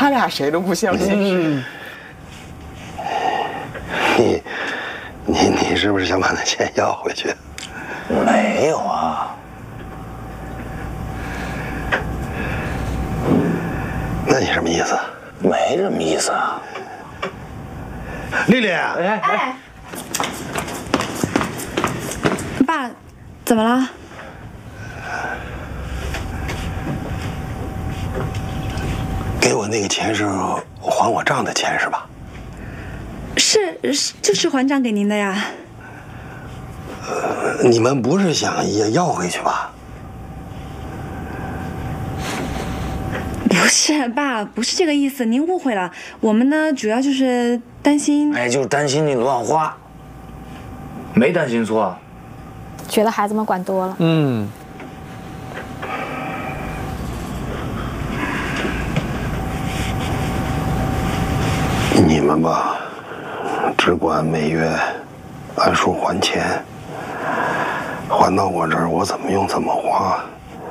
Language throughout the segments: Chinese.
他俩谁都不相信。 你是不是想把那钱要回去？ 没有啊。 那你什么意思？ 没什么意思啊。 丽丽， 哎，爸，怎么了？ 给我那个钱是还我账的钱是吧？ 是，就是还账给您的呀。 你们不是想也要回去吧？ 不是，爸，不是这个意思，您误会了。我们呢，主要就是担心。 哎，就是担心你乱花，没担心错。 觉得孩子们管多了。 你们吧，只管每月按数还钱，还到我这儿，我怎么用怎么花，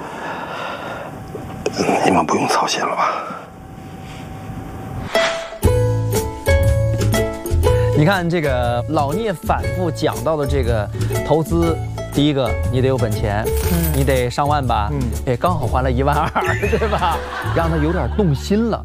你们不用操心了吧？ 你看这个老聂反复讲到的这个投资，第一个你得有本钱，你得上万吧，也刚好还了12000，对吧？让他有点动心了。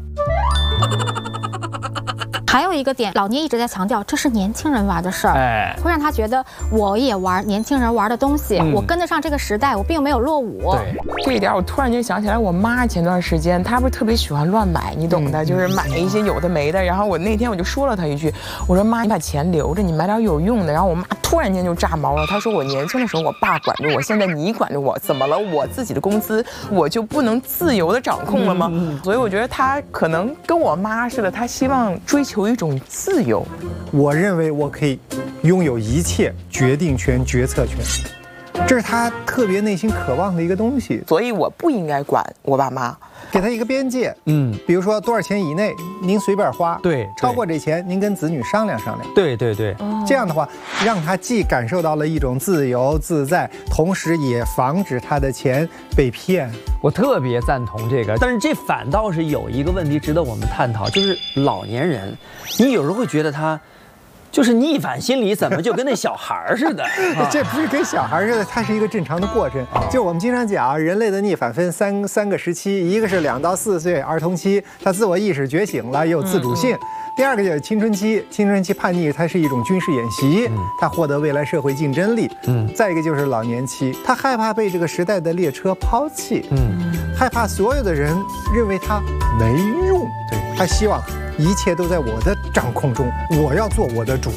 还有一个点，老聂一直在强调，这是年轻人玩的事儿，会让他觉得我也玩年轻人玩的东西，我跟得上这个时代，我并没有落伍。 对， 这一点我突然间想起来，我妈前段时间她不是特别喜欢乱买，你懂的，就是买一些有的没的。然后我那天我就说了她一句，我说妈，你把钱留着，你买点有用的。然后我妈突然间就炸毛了，她说我年轻的时候我爸管着我，现在你管着我，怎么了？我自己的工资我就不能自由的掌控了吗？所以我觉得她可能跟我妈似的，她希望追求一种自由。 我认为我可以拥有一切决定权、决策权，这是他特别内心渴望的一个东西。 所以我不应该管我爸妈， 给他一个边界，比如说多少钱以内您随便花， 对， 超过这钱您跟子女商量商量， 对， 这样的话让他既感受到了一种自由自在，同时也防止他的钱被骗。 我特别赞同这个，但是这反倒是有一个问题值得我们探讨，就是老年人，你有时候会觉得他就是逆反心理怎么就跟那小孩似的？ 这不是跟小孩似的，它是一个正常的过程。就我们经常讲，人类的逆反分三个时期，一个是2到4岁儿童期，他自我意识觉醒了，也有自主性。第二个就是青春期，青春期叛逆，它是一种军事演习，他获得未来社会竞争力。再一个就是老年期，他害怕被这个时代的列车抛弃，害怕所有的人认为他没用，对，他希望一切都在我的掌控中，我要做我的主。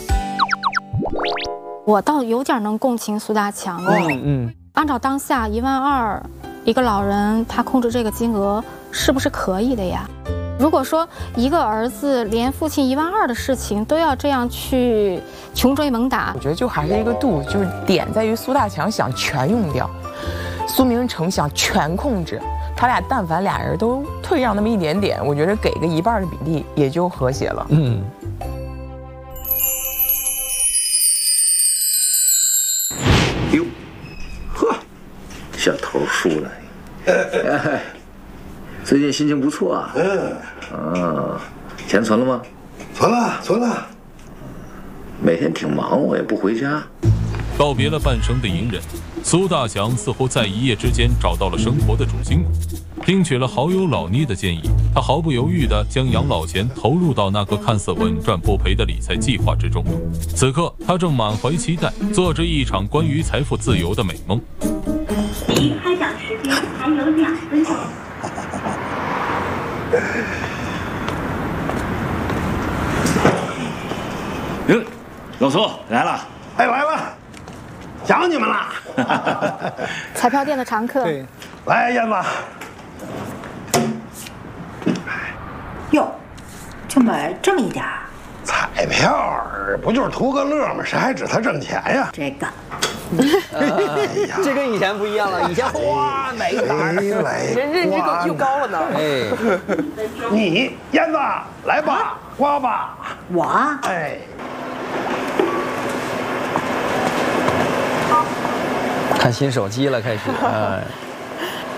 我倒有点能共情苏大强了。按照当下12000一个老人，他控制这个金额是不是可以的呀？如果说一个儿子连父亲12000的事情都要这样去穷追猛打， 我觉得就还是一个度，就是点在于苏大强想全用掉，苏明成想全控制。他俩但凡俩人都退让那么一点点，我觉得给个1半的比例也就和谐了。 哟，呵，小头输了。最近心情不错啊。钱存了吗？ 存了。 每天挺忙，我也不回家。 告别了半生的隐忍，苏大强似乎在一夜之间找到了生活的主心骨，听取了好友老聂的建议，他毫不犹豫地将养老钱投入到那个看似稳赚不赔的理财计划之中。此刻，他正满怀期待，做着一场关于财富自由的美梦。 离开讲时间还有2分钟。 老苏来了。 哎，来了，想你们了。 彩票店的常客。 对， 来，燕子。 哟，就买这么一点儿？ 彩票不就是图个乐吗？谁还指他挣钱呀？ 这个， 这跟以前不一样了，以前哗买一沓， 人认知又高了呢。 你燕子来吧，刮吧。 我？ 看新手机了，开始。